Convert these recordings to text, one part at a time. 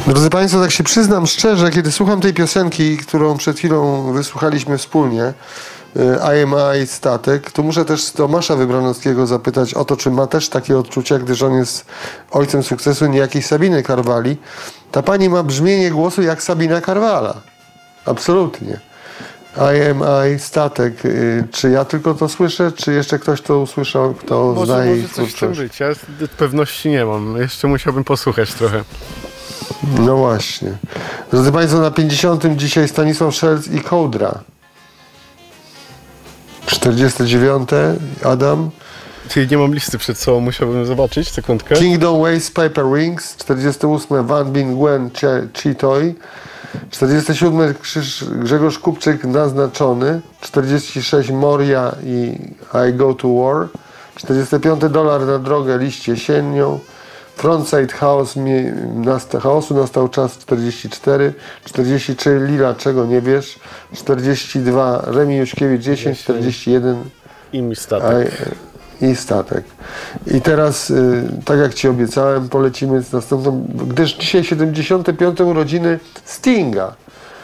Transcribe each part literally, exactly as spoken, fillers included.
Drodzy Państwo, tak się przyznam szczerze, kiedy słucham tej piosenki, którą przed chwilą wysłuchaliśmy wspólnie, I Am I Statek, to muszę też Tomasza Wybranowskiego zapytać o to, czy ma też takie odczucia, gdyż on jest ojcem sukcesu niejakiej Sabiny Carvalli. Ta pani ma brzmienie głosu jak Sabina Carvala. Absolutnie. I Am I Statek. Czy ja tylko to słyszę, czy jeszcze ktoś to usłyszał, kto może, zna jej twórczość? Może coś w tym być. Ja pewności nie mam. Jeszcze musiałbym posłuchać trochę. No właśnie. Drodzy Państwo, na pięćdziesiątym dzisiaj Stanisław Szelc i Kołdra. czterdzieste dziewiąte Adam. Czyli nie mam listy przed sobą, musiałbym zobaczyć, sekundkę. Kingdom Ways Paper Rings. czterdzieste ósme Van Bin Gwen Chitoy. czterdzieste siódme Krzyż, Grzegorz Kupczyk Naznaczony. czterdzieste szóste Moria i I Go to War. czterdzieste piąte Dolar na drogę Liść jesienią. Frontside Chaos, mi, nasta, Chaosu nastał czas czterdzieści cztery. czterdzieści trzy Lila Czego nie wiesz. czterdzieści dwa Remi Juśkiewicz dziesięć. czterdzieści jeden I mi statek. I, i statek. I teraz, y, tak jak Ci obiecałem, polecimy z następną, gdyż dzisiaj siedemdziesiąte piąte urodziny Stinga.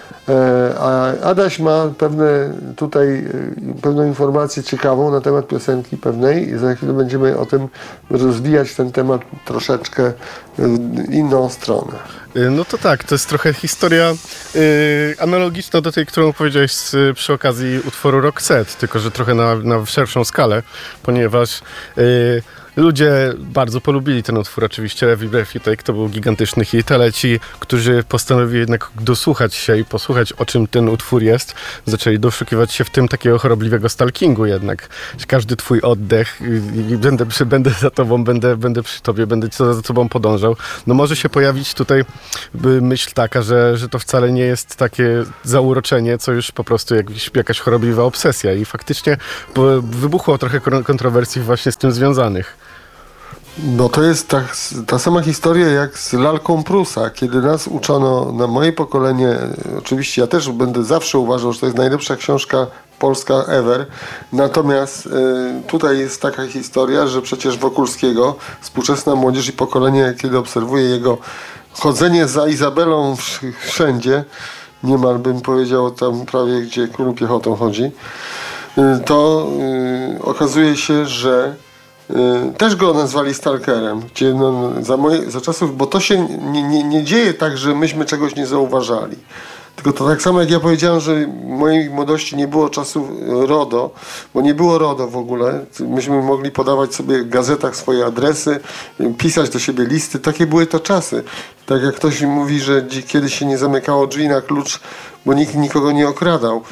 A Adaś ma pewne tutaj, pewną informację ciekawą na temat piosenki pewnej i za chwilę będziemy o tym rozwijać ten temat troszeczkę w inną stronę. No to tak, to jest trochę historia yy, analogiczna do tej, którą opowiedziałeś z, przy okazji utworu Roxette, tylko że trochę na, na szerszą skalę, ponieważ yy, ludzie bardzo polubili ten utwór oczywiście, Every Breath You Take, to był gigantyczny hit, ale ci, którzy postanowili jednak dosłuchać się i posłuchać, o czym ten utwór jest, zaczęli doszukiwać się w tym takiego chorobliwego stalkingu jednak. Każdy twój oddech, i będę, przy, będę za tobą, będę, będę przy tobie, będę za tobą podążał. No może się pojawić tutaj myśl taka, że, że to wcale nie jest takie zauroczenie, co już po prostu jakiś, jakaś chorobliwa obsesja i faktycznie wybuchło trochę kontrowersji właśnie z tym związanych. No to jest ta, ta sama historia jak z Lalką Prusa, kiedy nas uczono, na moje pokolenie, oczywiście ja też będę zawsze uważał, że to jest najlepsza książka polska ever, natomiast y, tutaj jest taka historia, że przecież Wokulskiego, współczesna młodzież i pokolenie, kiedy obserwuje jego chodzenie za Izabelą wszędzie, niemal bym powiedział tam prawie gdzie król piechotą chodzi, y, to y, okazuje się, że też go nazwali stalkerem, gdzie no, za, moje, za czasów, bo to się nie, nie, nie dzieje tak, że myśmy czegoś nie zauważali. Tylko to tak samo jak ja powiedziałem, że w mojej młodości nie było czasów RODO, bo nie było RODO w ogóle. Myśmy mogli podawać sobie w gazetach swoje adresy, pisać do siebie listy. Takie były to czasy. Tak jak ktoś mówi, że kiedyś się nie zamykało drzwi na klucz, bo nikt nikogo nie okradał.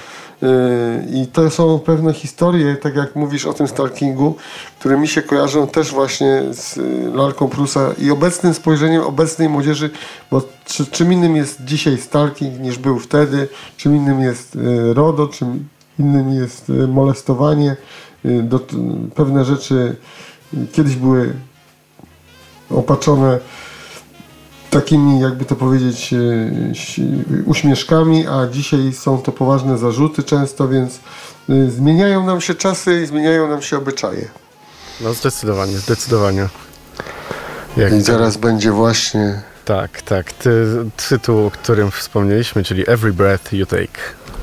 I to są pewne historie, tak jak mówisz o tym stalkingu, które mi się kojarzą też właśnie z Lalką Prusa i obecnym spojrzeniem obecnej młodzieży, bo czy, czym innym jest dzisiaj stalking niż był wtedy, czym innym jest RODO, czym innym jest molestowanie. Do, pewne rzeczy kiedyś były opatrzone takimi, jakby to powiedzieć, uśmieszkami, a dzisiaj są to poważne zarzuty często, więc zmieniają nam się czasy i zmieniają nam się obyczaje. No zdecydowanie, zdecydowanie. Jak I zaraz to... będzie właśnie... Tak, tak. Ty, tytuł, o którym wspomnieliśmy, czyli Every Breath You Take.